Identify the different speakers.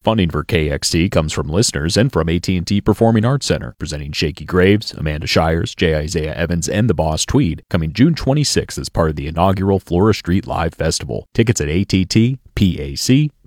Speaker 1: Funding for KXT comes from listeners and from AT&T Performing Arts Center, presenting Shakey Graves, Amanda Shires, J. Isaiah Evans, and the Boss Tweed, coming June 26th as part of the inaugural Flora Street Live Festival. Tickets at attpac.com.